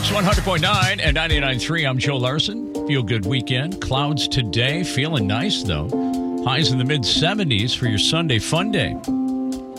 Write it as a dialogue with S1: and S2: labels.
S1: Mix 100.9 and 99.3. I'm Joe Larson. Feel good weekend. Clouds today. Feeling nice, though. Highs in the mid-70s for your Sunday fun day.